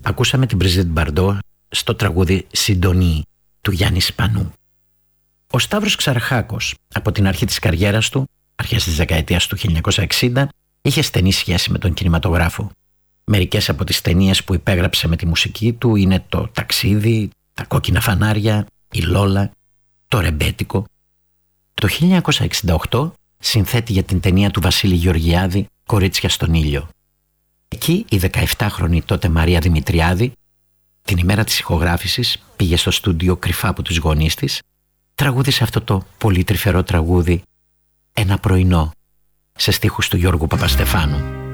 Ακούσαμε την Μπριζίτ Μπαρντό στο τραγούδι «Συντονή» του Γιάννη Σπανού. Ο Σταύρος Ξαρχάκος από την αρχή της καριέρας του, αρχές της δεκαετίας του 1960, είχε στενή σχέση με τον κινηματογράφο. Μερικές από τις ταινίες που υπέγραψε με τη μουσική του είναι το «Ταξίδι», «Τα κόκκινα φανάρια», «Η Λόλα», «Το Ρεμπέτικο». Το 1968 συνθέτει για την ταινία του Βασίλη Γεωργιάδη «Κορίτσια στον ήλιο». Εκεί η 17χρονη τότε Μαρία Δημητριάδη, την ημέρα της ηχογράφησης, πήγε στο στούντιο κρυφά από τους γονείς της, τραγούδισε αυτό το πολύ τρυφερό τραγούδι «Ένα πρωινό», σε στίχους του Γιώργου Παπαστεφάνου.